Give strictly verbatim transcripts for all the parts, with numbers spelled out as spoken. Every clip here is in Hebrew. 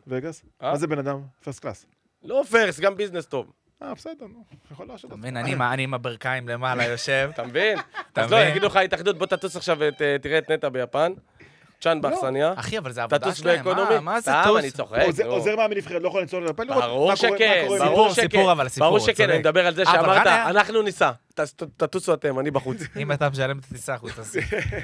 וגאס? מה זה בן אדם? פרסט קלאס. לא פרסט, גם ביזנס טוב. אה, בסדר, נו. יכול להשאיר אתה מבין, אני עם הברכיים למעלה יושב. אתה מבין? אז לא, יגידו לך התאחדות, בוא תטוס עכשיו ותראה את נטע ביפן. צ'אן באכסניה. אחי, אבל זה עבודה תטוס שלהם. באקונומי. מה זה סתם, טוס? אני צוחק. עוזר מה מנבחרת, לא יכול לנסוע לנפל לראות ברור מה קורה. שכן, מה קורה. ברור סיפור, שכן. סיפור, אבל סיפור, ברור שכן, צודק. אני מדבר על זה אבל שאמרת, רן, אנחנו ניסע. תטוסו אתם, אני בחוץ. אם אתה משלם את הטיסה, אנחנו תעשי.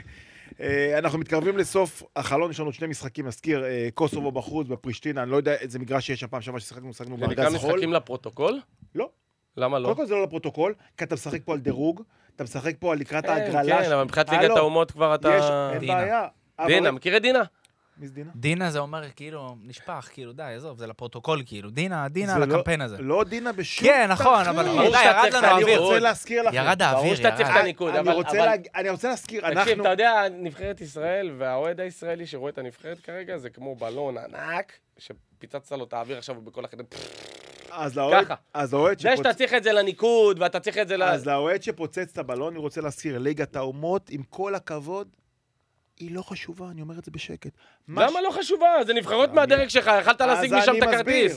אנחנו מתקרבים לסוף החלון, יש לנו שני משחקים, נזכיר, קוסובו בחוץ, בפרישטינה, אני לא יודע איזה מגרש שיש הפעם שמה ששחקנו, שחקנו זה נקרא בארגז חול. משחקים לפרוטוקול? לא. למה לא? קודם כל זה לא לפרוטוקול, כי אתה משחק פה על דירוג, אתה משחק פה על לקראת ההגרלה. כן, אבל מבחינת ליגת האומות כבר אתה... יש, אין דינה. בעיה. דינה, מכיר את דינה? מי זה דינה? דינה זה אומר כאילו, נשפך, כאילו, די, עזוב, זה לפרוטוקול, כאילו, דינה, דינה זה על לא- הקמפיין הזה. לא דינה בשום... כן, נכון, תכלית. אבל ברור די, שאתה ירד צריך לנו את אני האוויר. רוצה להזכיר לכם. ירד האוויר, ברור שאתה צריך את ירד. הניקוד, אני אבל... רוצה אבל- להג- אני רוצה להזכיר, תקשיב, אנחנו... אתה יודע, נבחרת ישראל והאוהד הישראלי שרואה את הנבחרת כרגע, זה כמו בלון ענק, שפיצצת לו את האוויר עכשיו ובכל החדר... אז לאוהד- ככה. אז לאוהד זה שפוצ- שאתה צריך את זה לניקוד, ואתה צריך את זה ל... אז לאוהד שפוצץ את הבלון, אני רוצה להזכיר, ליגת האומות, עם כל הכבוד, היא לא חשובה, אני אומר את זה בשקט. מה למה לא חשובה? זה נבחרות מהדרג שלך, יכלת להשיג משם את הכרטיס.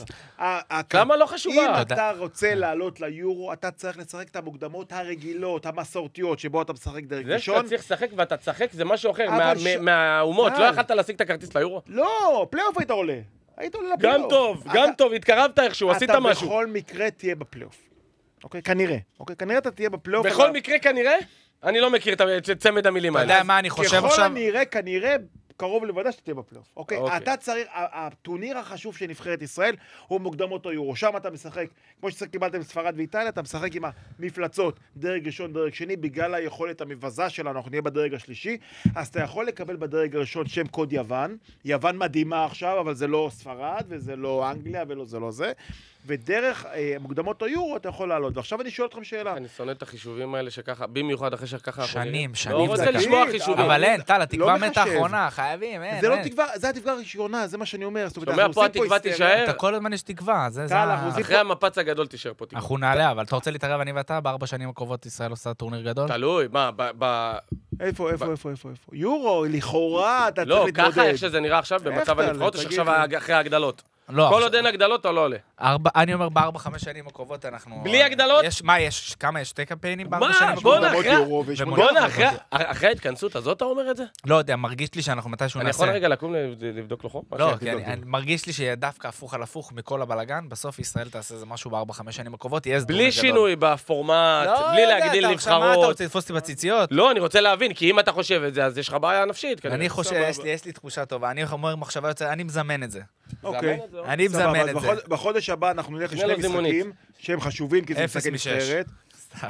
למה לא חשובה? אם אתה רוצה לעלות ליורו, אתה צריך לשחק את המוקדמות הרגילות, המסורתיות, שבו אתה משחק דרג זה ראשון. שאתה צריך לשחק ואתה תשחק זה משהו אחר, אבל מה- ש- מה- מהאומות, טל. לא יכלת להשיג את הכרטיס ליורו? לא, פלייאוף היית עולה. היית עולה לפלייאוף. גם טוב, גם אתה- טוב, התקרבת איכשהו, עשית אתה משהו. בכל מקרה תהיה בפלייאוף. אוקיי? כנראה. אוקיי? כנראה אתה תהיה בפלייאוף. בכל אבל- מקרה כנראה, אני לא מכיר את צמד המילים אתה האלה. יודע מה אני חושב ככל עכשיו? הנראה, כנראה, קרוב לוודא שתהיה בפלייאוף. אוקיי? אוקיי. אתה צריך, ה- הטורניר החשוב של נבחרת ישראל הוא מוקדמות היורו. שם אתה משחק, כמו שקיבלתם ספרד ואיטליה, אתה משחק עם המפלצות, דרג ראשון, דרג שני, בגלל היכולת המבזה שלנו, אנחנו נהיה בדרג השלישי, אז אתה יכול לקבל בדרג הראשון שם קוד יוון, יוון מדהימה עכשיו, אבל זה לא ספרד, וזה לא אנגליה, ולא זה לא זה, ודרך אה, מוקדמות היורו אתה יכול לעלות. ועכשיו אני שואל אתכם שאלה. אני שונא את החישובים האלה שככה, במיוחד אחרי שככה אנחנו שנים, נראים. שנים לא רוצה זה לשמוע ככה. חישובים. אבל אין, טל, התקווה לא מתה מחשב. אחרונה, חייבים, אין, זה לא אין. תקווה, זה התקווה הראשונה, זה מה שאני אומר. זאת אומרת, שומע, אנחנו פה עושים התקווה היסטריה. תישאר. אתה כל הזמן יש תקווה, זה... זה טל, ה- אנחנו עושים- אחרי המפץ הגדול תישאר פה תקווה. אנחנו נעלה, אבל אתה רוצה להתערב אני ואתה, בארבע שנים הקרובות ישראל עושה טורניר גדול? תלוי, מה, ב... ב- איפה, איפה, איפה, איפה, איפה? יורו, לכאורה, אתה צריך לא, להתמודד. ככה איך שזה נראה עכשיו, איך במצב אתה, הנבחרות, או תגיד שעכשיו לי. אחרי ההגדלות. לא, כל עכשיו- עוד אין הגדלות, אתה לא עולה. ארבע, אני אומר, בארבע, חמש שנים הקרובות אנחנו... בלי הגדלות? יש, מה, יש, כמה יש? שתי קמפיינים בארבע מה? שנים בואנה, הקרובות? מוקדמות אחרי- יורו ויש ומונדיאל. מונדיאל. בואנה, אחרי- אחרי ההתכנסות הזאת אתה אומר את זה? לא יודע, מרגיש לי שאנחנו מתישהו אני נעשה... יכול רגע לקום ל- לבדוק לו חום? לא, משהו? כי אני, אני מרגיש לי שדווקא הפוך על הפוך מכל הבלגן, בסוף ישראל תעשה איזה משהו בארבע, חמש שנים הקרובות, יהיה איזה בלי טורניר גדול. שינוי בפורמט, לא בלי יודע, להגדיל אתה עכשיו, מה, אתה נבחרות. רוצה לתפוס אותי בציציות? לא, אני רוצה להבין, כי אם אתה חושב את זה, אז יש לך בעיה נפשית. כנראה. אני חושב, סבבה. יש לי, יש לי תחושה טובה, אני אומר מחשבה יוצאת, אני מזמן את זה. אוקיי. זמן את זה, או? אני סבבה, מזמן אז את זה. בחוד- בחודש הבא אנחנו נלך תקנה לשני לו זימונית. משחקים שהם חשובים, כי זה אפס משחקי משש. נבחרת. סתם.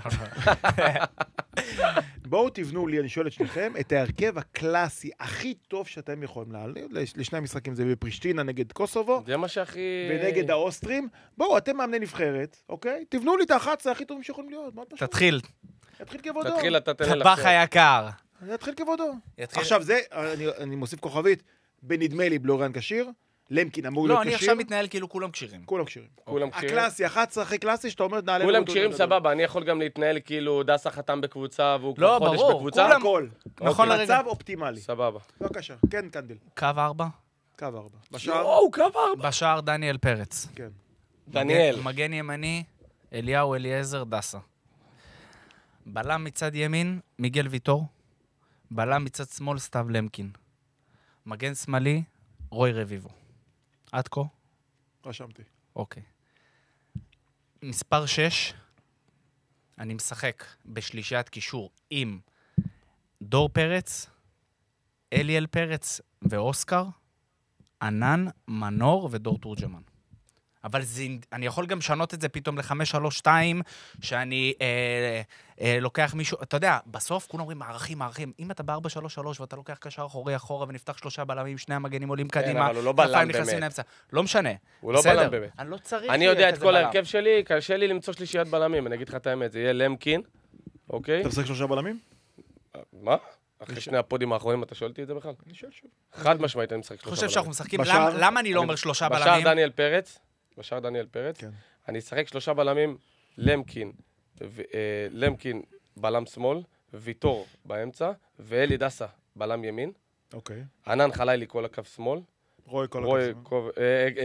בואו תבנו לי, אני שואל את שניכם, את ההרכב הקלאסי הכי טוב שאתם יכולים לעלות, לשני המשחקים, זה בפרישטינה נגד קוסובו, זה מה שהכי... ונגד האוסטרים. בואו, אתם מאמני נבחרת, אוקיי? תבנו לי את ה-אחת עשרה הכי טובים שיכולים להיות, מאוד פשוט. תתחיל, יתחיל כבודו. תתחיל, אתה תן לי טבח היקר. יתחיל כבודו. יתחיל- עכשיו זה, אני- אני מוסיף כוכבית, בנדמה לי בלוריאן כשיר, למקין אמור לא, להיות אני כשיר. עכשיו מתנהל כאילו כולם כשירים. כולם כשירים. כולם כשירים. הקלאסי, אחת עשרה הכי קלאסי, שאתה אומר, נעלה... כולם לרוטו כשירים גדול. סבבה, אני יכול גם להתנהל כאילו דסה חתם בקבוצה והוא לא, כבר חודש ברור, בקבוצה. כולם- הכל. נכון אוקיי. לרגע. מצב אופטימלי. סבבה. בבקשה, כן, קנדל. קו ארבע, קו ארבע. בשער? יואו, קו ארבע. בשער דניאל פרץ. כן. דניאל. מגן- מגן ימני, אליהו אליעזר דסה. בלם מצד ימין, מיגל ויטור. בלם מצד שמאל, סתיו למקין. מגן שמאלי, רוי רביבו. עד כה? רשמתי. אוקיי. מספר שש, אני משחק בשלישיית קישור עם דור פרץ, אליאל פרץ ואוסקר, ענן, מנור ודור תורג'מן. אבל זה, אני יכול גם לשנות את זה פתאום ל-חמש שלוש שתיים, שאני אה, אה, לוקח מישהו, אתה יודע, בסוף כולם אומרים מערכים, מערכים. אם אתה ב-ארבע שלוש שלוש ואתה לוקח קשר אחורי אחורה ונפתח שלושה בלמים, שני המגנים עולים קדימה, אבל הוא לא בלם כנפיים נכנסים באמת. לאמצע. לא משנה. הוא לא בסדר. בלם באמת. אני לא צריך אני שיהיה יודע את כזה כל בלם. ההרכב שלי, קשה לי למצוא שלישיית בלמים, אני אגיד לך את האמת, זה יהיה למקין, אוקיי? אתה משחק שלושה בלמים? מה? אחרי שני הפודים האחרונים אתה שואל אותי את זה בכלל? אני שואל שוב. חד משמעית אני משחק אני שלושה חושב שאנחנו בלמים. משחקים, בשער? למה- למה אני לא אומר שלושה בשער בלמים? דניאל פרץ, בשער דניאל פרץ, כן. אני אשחק שלושה בלמים, למקין, ו- אה, למקין בלם שמאל, ויטור באמצע, ואלי דסה בלם ימין, אוקיי. ענן חלילי כל הקו שמאל, רוי כל רוי הכבוד. קו- אה,